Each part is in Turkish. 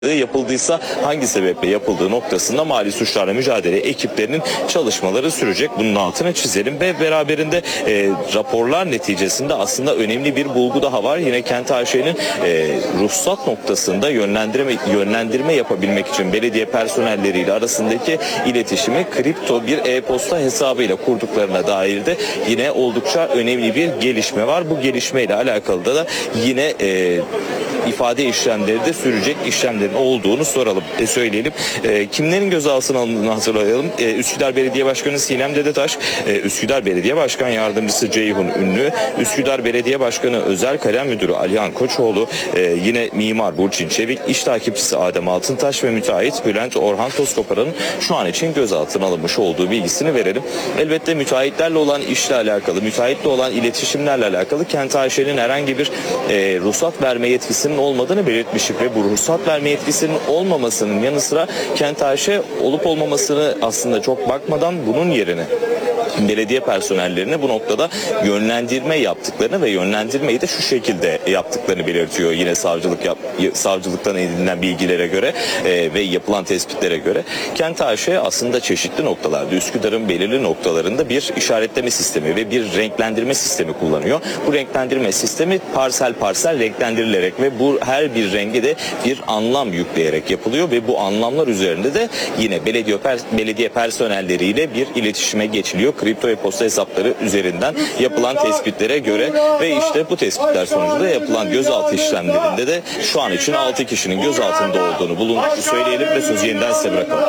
yapıldıysa hangi sebeple yapıldığı noktasında mali suçlarla mücadele ekiplerinin çalışmaları sürecek. Bunun altını çizelim ve beraberinde raporlar neticesinde aslında önemli bir bulgu daha var. Yine Kent AŞ'nin ruhsat noktasında yönlendirme yapabilmek için belediye personelleriyle arasındaki iletişimi kripto bir e-posta hesabıyla kurduklarına dair de yine oldukça önemli bir gelişme var. Bu gelişmeyle alakalı da yine ifade işlemleri de sürecek işlemlerin olduğunu söyleyelim. Kimlerin gözaltına alındığını hatırlayalım. Üsküdar Belediye Başkanı Sinem Dedetaş, Üsküdar Belediye Başkan Yardımcısı Ceyhun Ünlü, Üsküdar Belediye Başkanı Özel Kalem Müdürü Alihan Koçoğlu, yine Mimar Burçin Çevik, iş takipçisi Adem Altıntaş ve müteahhit Bülent Orhan Tozkoparan'ın şu an için gözaltına alınmış olduğu bilgisini verelim. Elbette müteahhitlerle olan işle alakalı, müteahhitle olan iletişimlerle alakalı Kent AŞ'nin herhangi bir ruhsat verme yetkisinin olmadığını belirtmiştik ve bu ruhsat verme yetkisinin olmamasının yanı sıra Kent AŞ olup olmamasını aslında çok bakmadan bunun yerine belediye personellerine bu noktada yönlendirme yaptıklarını ve yönlendirmeyi de şu şekilde yaptıklarını belirtiyor. Yine savcılıktan edinilen bilgilere göre ve yapılan tespitlere göre Kent AŞ aslında çeşitli noktalarda Üsküdar'ın belirli noktalarında bir işaretleme sistemi ve bir renklendirme sistemi kullanıyor. Bu renklendirme sistemi parsel parsel renklendirilerek ve bu her bir renge de bir anlam yükleyerek yapılıyor ve bu anlamlar üzerinde de yine belediye personelleriyle bir iletişime geçiliyor. Kripto e-posta hesapları üzerinden yapılan tespitlere göre ve işte bu tespitler sonucunda yapılan gözaltı işlemlerinde de şu an için 6 kişinin gözaltında olduğunu söyleyelim ve sözü yeniden size bırakalım.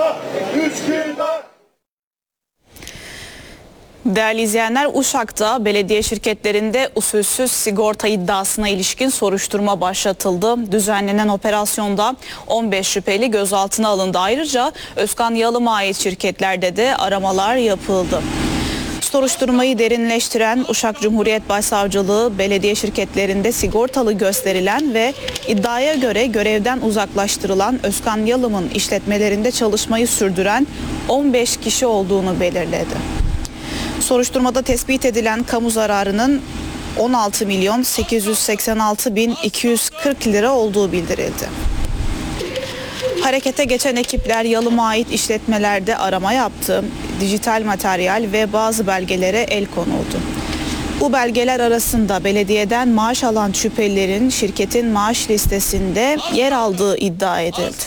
Değerli izleyenler, Uşak'ta belediye şirketlerinde usulsüz sigorta iddiasına ilişkin soruşturma başlatıldı. Düzenlenen operasyonda 15 şüpheli gözaltına alındı. Ayrıca Özkan Yalım'a ait şirketlerde de aramalar yapıldı. Soruşturmayı derinleştiren Uşak Cumhuriyet Başsavcılığı belediye şirketlerinde sigortalı gösterilen ve iddiaya göre görevden uzaklaştırılan Özkan Yalım'ın işletmelerinde çalışmayı sürdüren 15 kişi olduğunu belirledi. Soruşturmada tespit edilen kamu zararının 16.886.240 lira olduğu bildirildi. Harekete geçen ekipler Yalım'a ait işletmelerde arama yaptı. Dijital materyal ve bazı belgelere el konuldu. Bu belgeler arasında belediyeden maaş alan şüphelilerin şirketin maaş listesinde yer aldığı iddia edildi.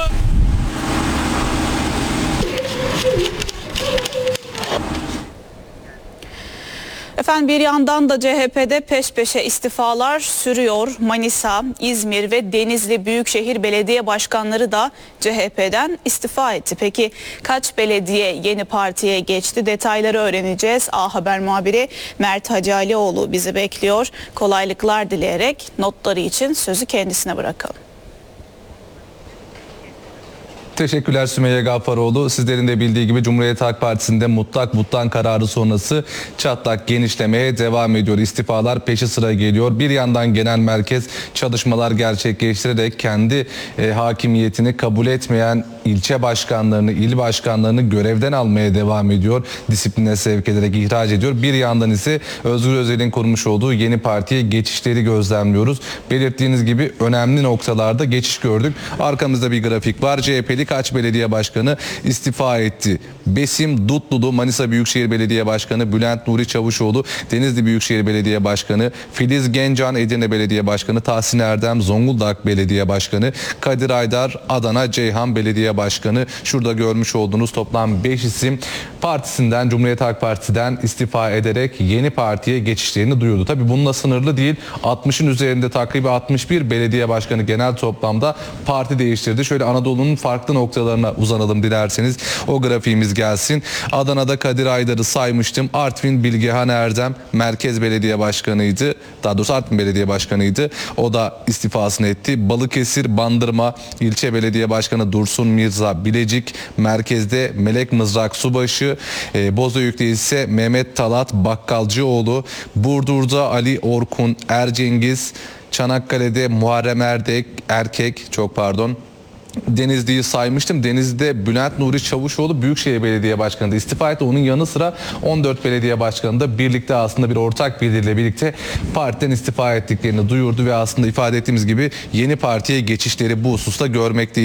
Efendim, bir yandan da CHP'de peş peşe istifalar sürüyor. Manisa, İzmir ve Denizli Büyükşehir Belediye Başkanları da CHP'den istifa etti. Peki kaç belediye yeni partiye geçti? Detayları öğreneceğiz. A Haber muhabiri Mert Hacıalioğlu bizi bekliyor. Kolaylıklar dileyerek notları için sözü kendisine bırakalım. Teşekkürler Sümeyye Gaffaroğlu. Sizlerin de bildiği gibi Cumhuriyet Halk Partisi'nde mutlak buttan kararı sonrası çatlak genişlemeye devam ediyor. İstifalar peşi sıra geliyor. Bir yandan genel merkez çalışmalar gerçekleştirerek kendi hakimiyetini kabul etmeyen ilçe başkanlarını, il başkanlarını görevden almaya devam ediyor. Disipline sevk ederek ihraç ediyor. Bir yandan ise Özgür Özel'in kurmuş olduğu yeni partiye geçişleri gözlemliyoruz. Belirttiğiniz gibi önemli noktalarda geçiş gördük. Arkamızda bir grafik var. CHP'li kaç belediye başkanı istifa etti? Besim Dutlulu Manisa Büyükşehir Belediye Başkanı, Bülent Nuri Çavuşoğlu Denizli Büyükşehir Belediye Başkanı, Filiz Gencan Edirne Belediye Başkanı, Tahsin Erdem Zonguldak Belediye Başkanı, Kadir Aydar Adana Ceyhan Belediye Başkanı. Şurada görmüş olduğunuz toplam 5 isim partisinden, Cumhuriyet Halk Partisi'den istifa ederek yeni partiye geçişlerini duyurdu. Tabii bununla sınırlı değil. 60'ın üzerinde takribi 61 belediye başkanı genel toplamda parti değiştirdi. Şöyle Anadolu'nun farklı noktalarına uzanalım dilerseniz. O grafiğimiz gelsin. Adana'da Kadir Aydar'ı saymıştım. Artvin Bilgehan Erdem Merkez Belediye Başkanı'ydı. Daha doğrusu Artvin Belediye Başkanı'ydı. O da istifasını etti. Balıkesir Bandırma İlçe Belediye Başkanı Dursun Mirza Bilecik. Merkezde Melek Mızrak Subaşı. Bozüyük'te ise Mehmet Talat Bakkalcıoğlu. Burdur'da Ali Orkun Ercengiz. Çanakkale'de Muharrem Erkek. Denizli'yi saymıştım. Denizli'de Bülent Nuri Çavuşoğlu Büyükşehir Belediye Başkanı'nda istifa etti. Onun yanı sıra 14 belediye başkanı da birlikte aslında bir ortak bildiriyle birlikte partiden istifa ettiklerini duyurdu ve aslında ifade ettiğimiz gibi yeni partiye geçişleri bu hususta görmekteyiz.